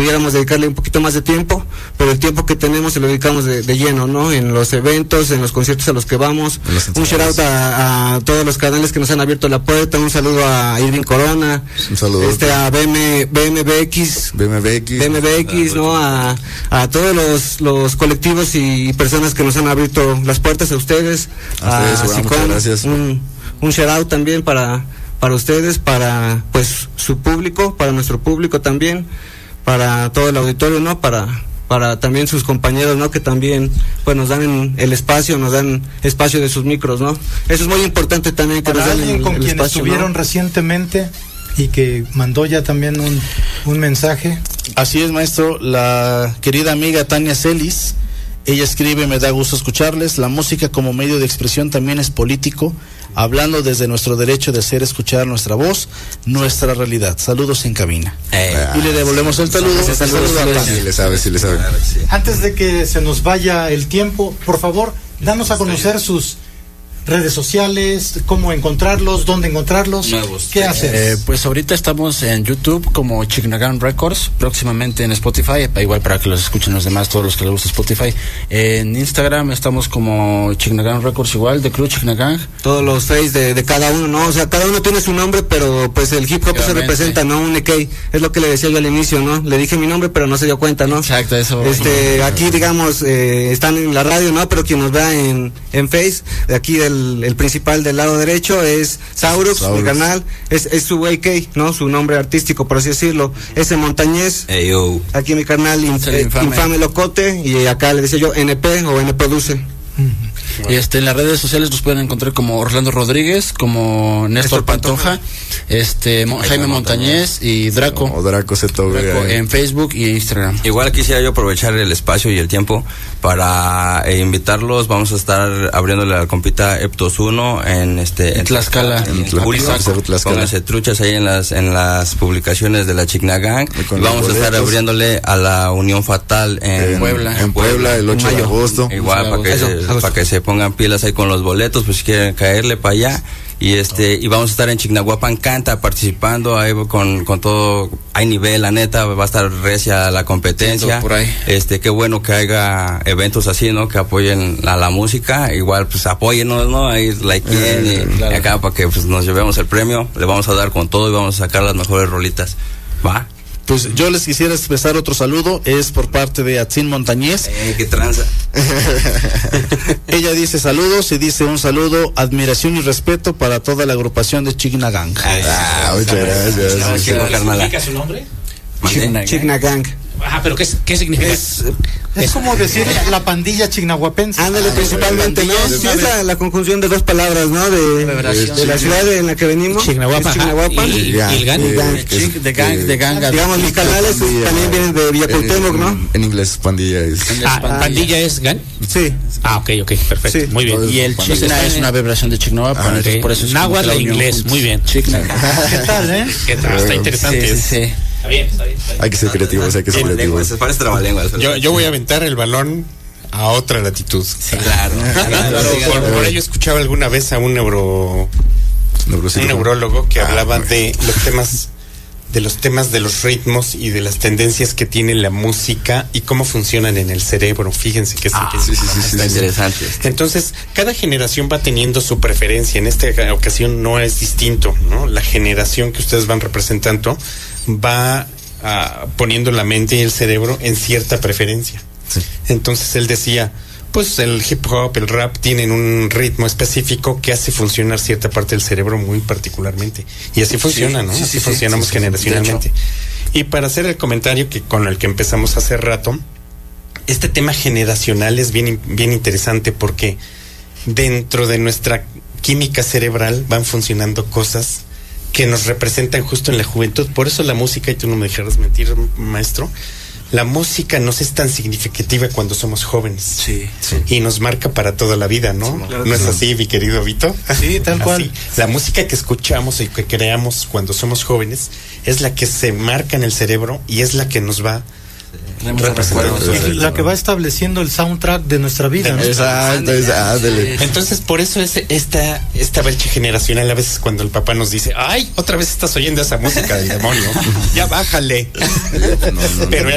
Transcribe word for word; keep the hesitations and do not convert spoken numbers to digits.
pudiéramos dedicarle un poquito más de tiempo, pero el tiempo que tenemos se lo dedicamos de, de lleno, ¿no? En los eventos, en los conciertos a los que vamos. Un shout out a, a todos los canales que nos han abierto la puerta, un saludo a Irving Corona, un saludo este a B M, B M B X, B M B X, B M B X, ¿no? A, a todos los, los colectivos y personas que nos han abierto las puertas, a ustedes, a, a ustedes, Sicom, gracias. Un, un shout out también para para ustedes, para pues su público, para nuestro público también, para todo el auditorio, ¿no? Para para también sus compañeros, ¿no? Que también pues nos dan el espacio, nos dan espacio de sus micros, ¿no? Eso es muy importante también, que para nos dan alguien el, con el quien espacio, estuvieron ¿no? recientemente y que mandó ya también un, un mensaje. Así es, maestro, la querida amiga Tania Celis. Ella escribe: me da gusto escucharles, la música como medio de expresión también es político, hablando desde nuestro derecho de hacer escuchar nuestra voz, nuestra realidad. Saludos en cabina. Eh, y le devolvemos el saludo. Sí, saludos a Tania. Sí, le sabe, sí le sabe. Claro, sí. Antes de que se nos vaya el tiempo, por favor, danos a conocer sus redes sociales, cómo encontrarlos, dónde encontrarlos, nuevos. qué hacer. Eh, pues ahorita estamos en YouTube como Chignagang Records, próximamente en Spotify, igual para que los escuchen los demás, todos los que les gusta Spotify. En Instagram estamos como Chignagang Records igual, de Crew Chignagang. Todos los face de, de cada uno, ¿no? O sea, cada uno tiene su nombre, pero pues el hip hop se representa, ¿no? Un E K, es lo que le decía yo al inicio, ¿no? Le dije mi nombre, pero no se dio cuenta, ¿no? Exacto, eso. Este, aquí, digamos, eh, están en la radio, ¿no? Pero quien nos vea en, en Face, de aquí del el principal del lado derecho es Saurux, Saurux. Mi canal, es, es su E K, ¿no? Su nombre artístico, por así decirlo. Ese Montañez, hey, yo. Aquí mi canal, Inf eh, infame. infame Locote, y acá le decía yo N P o N Produce. Uh-huh. Y este, en las redes sociales nos pueden encontrar como Orlando Rodríguez, como Néstor Pantoja, este Mo Jaime Montañez y Draco. O Draco Z V Draco en Facebook y Instagram. Igual quisiera yo aprovechar el espacio y el tiempo para eh, invitarlos. Vamos a estar abriéndole a la compita Eptos uno en este en Tlaxcala, en, en julio. Pónganse truchas ahí en las en las publicaciones de la Chignagang. Y vamos a estar abriéndole a la Unión Fatal en, en Puebla. En Puebla el ocho de agosto. Igual para que se, para que se pongan pilas ahí con los boletos, pues si quieren caerle para allá. Y este y vamos a estar en Chignahuapan Canta participando ahí con con todo, hay nivel, la neta, va a estar recia la competencia. Por ahí. Este, qué bueno que haya eventos así, ¿no? Que apoyen a la música, igual pues apóyennos, ¿no? Ahí like eh, y claro. Acá para que pues nos llevemos el premio, le vamos a dar con todo y vamos a sacar las mejores rolitas. ¿Va? Pues yo les quisiera expresar otro saludo, es por parte de Atzin Montañez. Eh, qué tranza. Ella dice saludos y dice un saludo, admiración y respeto para toda la agrupación de Chignagang. Ah, muchas gracias. ¿Qué significa su nombre? Chignagang. Ajá, pero ¿qué, qué significa? Es, es como decir la pandilla chignahuapense. Ándale, ah, principalmente, ¿no? Sí, es la, la conjunción de dos palabras, ¿no? De, de, de la ciudad en la que venimos. Chignahuapan. Chignahuapan. Y, y, y el gang. De gang, de gang. Digamos, mis canales también vienen de Villa Cuauhtémoc, ¿no? En inglés, pandilla es. Ah, pandilla es gang. Sí. Ah, ok, ok, perfecto. Sí. Muy bien. Y el Chigna es una vibración de Chignahuapan. Ah, okay. Por eso es náhuatl e inglés. Muy bien. Chigna. ¿Qué tal, eh? ¿Qué tal? Está interesante. Sí, sí. Está bien, está bien, está bien. Hay que ser creativos, hay que ser creativos. Parece trabalenguas. Yo, yo voy a aventar el balón a otra latitud. Sí, claro. claro, por, por ello escuchaba alguna vez a un neuro un neurólogo que hablaba de los temas de los temas de los ritmos y de las tendencias que tiene la música y cómo funcionan en el cerebro. Fíjense que, ah, que sí, sí, sí, está sí, interesante. Entonces, cada generación va teniendo su preferencia. En esta ocasión no es distinto, ¿no? La generación que ustedes van representando va uh, poniendo la mente y el cerebro en cierta preferencia. Sí. Entonces él decía, pues el hip hop, el rap tienen un ritmo específico que hace funcionar cierta parte del cerebro muy particularmente. Y así funciona, sí, ¿no? Sí, así sí, funcionamos sí, sí, generacionalmente. Y para hacer el comentario que con el que empezamos hace rato, este tema generacional es bien, bien interesante porque dentro de nuestra química cerebral van funcionando cosas que nos representan justo en la juventud. Por eso la música, y tú no me dejarás mentir, maestro, la música nos es tan significativa cuando somos jóvenes. Sí, sí. Y nos marca para toda la vida, ¿no? Sí, claro. ¿No es así, mi querido Vito? Sí, tal cual. Así. La música que escuchamos y que creamos cuando somos jóvenes es la que se marca en el cerebro y es la que nos va y la que va estableciendo el soundtrack de nuestra vida, ¿no? Exacto, exacto. Entonces, por eso es esta, esta brecha generacional, a veces cuando el papá nos dice, ay, otra vez estás oyendo esa música del demonio, ya bájale. No, no, no. Pero